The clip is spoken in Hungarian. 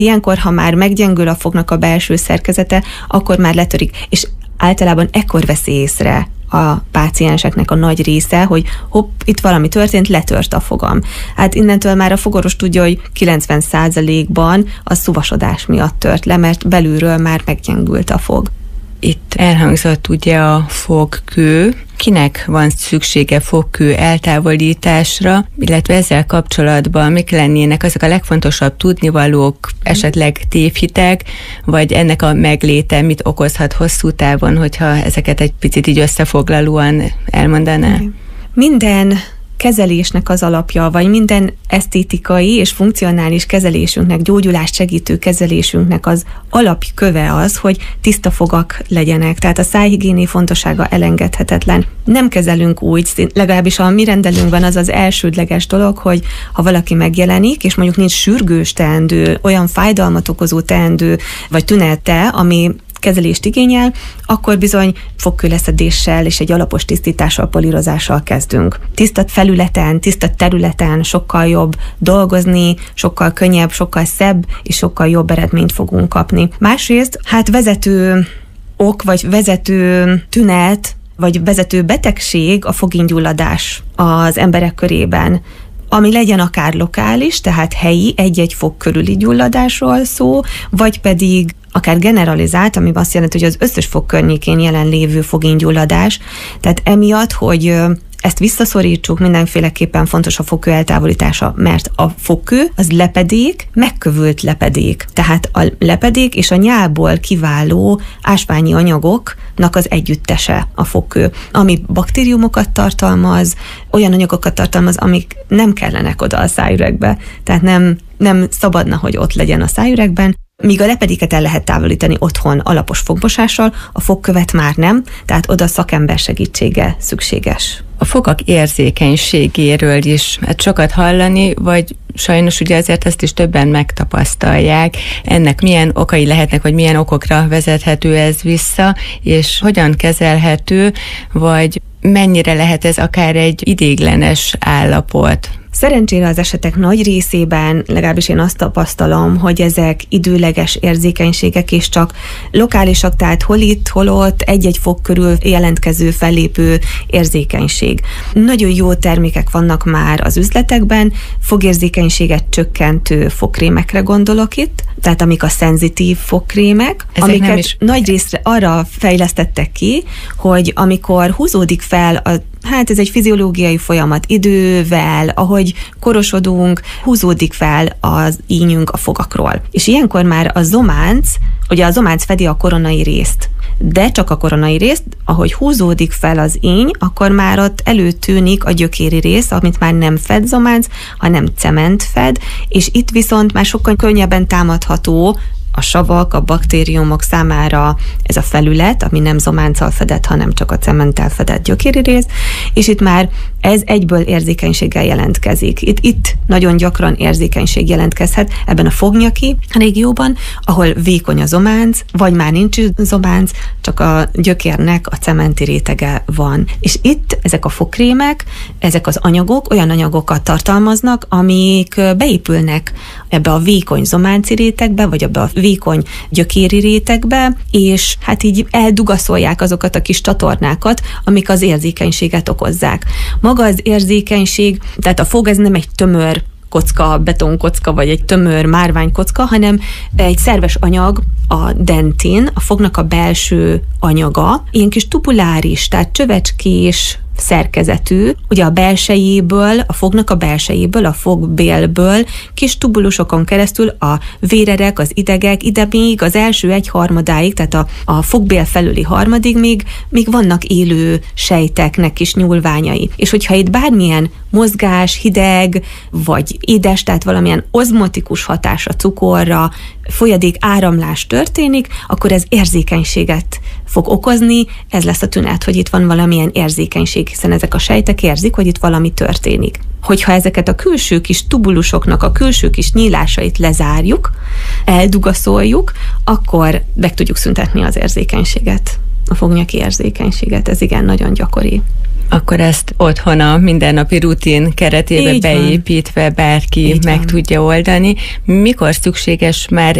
Ilyenkor, ha már meggyengül a fognak a belső szerkezete, akkor már letörik, és általában ekkor veszi észre a pácienseknek a nagy része, hogy hopp, itt valami történt, letört a fogam. Hát innentől már a fogorvos tudja, hogy 90%-ban a szuvasodás miatt tört le, mert belülről már meggyengült a fog. Itt elhangzott ugye a fogkő. Kinek van szüksége fogkő eltávolításra, illetve ezzel kapcsolatban mik lennének azok a legfontosabb tudnivalók, esetleg tévhitek, vagy ennek a megléte mit okozhat hosszú távon, hogyha ezeket egy picit így összefoglalóan elmondaná? Minden kezelésnek az alapja, vagy minden esztétikai és funkcionális kezelésünknek, gyógyulást segítő kezelésünknek az alapköve az, hogy tiszta fogak legyenek. Tehát a szájhigiéni fontossága elengedhetetlen. Nem kezelünk úgy, legalábbis a mi rendelünkben az az elsődleges dolog, hogy ha valaki megjelenik, és mondjuk nincs sürgős teendő, olyan fájdalmat okozó teendő, vagy tünete, ami kezelést igényel, akkor bizony fogkőleszedéssel és egy alapos tisztítással, polírozással kezdünk. Tiszta felületen, tiszta területen sokkal jobb dolgozni, sokkal könnyebb, sokkal szebb és sokkal jobb eredményt fogunk kapni. Másrészt, hát vezető ok, vagy vezető tünet, vagy vezető betegség a fogingyulladás az emberek körében, ami legyen akár lokális, tehát helyi, egy-egy fog körüli gyulladásról szó, vagy pedig akár generalizált, ami azt jelenti, hogy az összes fog környékén jelenlévő fogingyulladás. Tehát emiatt, hogy ezt visszaszorítsuk, mindenféleképpen fontos a fogkő eltávolítása, mert a fogkő az lepedék, megkövült lepedék. Tehát a lepedék és a nyálból kiváló ásványi anyagoknak az együttese a fogkő, ami baktériumokat tartalmaz, olyan anyagokat tartalmaz, amik nem kellenek oda a szájüregbe. Tehát nem szabadna, hogy ott legyen a szájüregben. Míg a lepedéket el lehet távolítani otthon alapos fogmosással, a fogkövet már nem, tehát oda szakember segítsége szükséges. A fogak érzékenységéről is sokat hallani, vagy sajnos ugye azért ezt is többen megtapasztalják. Ennek milyen okai lehetnek, vagy milyen okokra vezethető ez vissza, és hogyan kezelhető, vagy mennyire lehet ez akár egy ideiglenes állapot? Szerencsére az esetek nagy részében, legalábbis én azt tapasztalom, hogy ezek időleges érzékenységek, és csak lokálisak, tehát hol itt, hol ott, egy-egy fog körül jelentkező, fellépő érzékenység. Nagyon jó termékek vannak már az üzletekben, fogérzékenységet csökkentő fogkrémekre gondolok itt, tehát amik a szenzitív fogkrémek, ezek amiket nagy részre arra fejlesztettek ki, hogy amikor húzódik fel hát ez egy fiziológiai folyamat, idővel, ahogy korosodunk, húzódik fel az ínyünk a fogakról. És ilyenkor már a zománc, ugye a zománc fedi a koronai részt, de csak a koronai részt, ahogy húzódik fel az íny, akkor már ott előtűnik a gyökéri rész, amit már nem fed zománc, hanem cement fed, és itt viszont már sokkal könnyebben támadható a savak, a baktériumok számára ez a felület, ami nem zománccal fedett, hanem csak a cementtel fedett gyökéri rész, és itt már ez egyből érzékenységgel jelentkezik. Itt nagyon gyakran érzékenység jelentkezhet ebben a fognyaki régióban, ahol vékony a zománc, vagy már nincs zománc, csak a gyökérnek a cementi rétege van. És itt ezek a fogkrémek, ezek az anyagok olyan anyagokat tartalmaznak, amik beépülnek ebbe a vékony zománci rétegbe, vagy ebbe a vékony gyökéri rétegbe, és hát így eldugaszolják azokat a kis csatornákat, amik az érzékenységet okozzák. Maga az érzékenység, tehát a fog ez nem egy tömör kocka, betonkocka, vagy egy tömör márványkocka, hanem egy szerves anyag, a dentin, a fognak a belső anyaga, ilyen kis tubuláris, tehát csövecskés szerkezetű, ugye a belsejéből, a fognak a belsejéből, a fogbélből kis tubulusokon keresztül a vérerek, az idegek, ide még az első egyharmadáig, tehát a fogbél felüli harmadig még vannak élő sejteknek is nyúlványai. És hogyha itt bármilyen mozgás, hideg, vagy édes, tehát valamilyen ozmotikus hatás a cukorra, folyadék áramlás történik, akkor ez érzékenységet fog okozni, ez lesz a tünet, hogy itt van valamilyen érzékenység, hiszen ezek a sejtek érzik, hogy itt valami történik. Hogyha ezeket a külső kis tubulusoknak a külső kis nyílásait lezárjuk, eldugaszoljuk, akkor meg tudjuk szüntetni az érzékenységet, a fognyaki érzékenységet. Ez igen, nagyon gyakori. akkor ezt otthon a mindennapi rutin keretébe beépítve bárki meg tudja oldani. Mikor szükséges már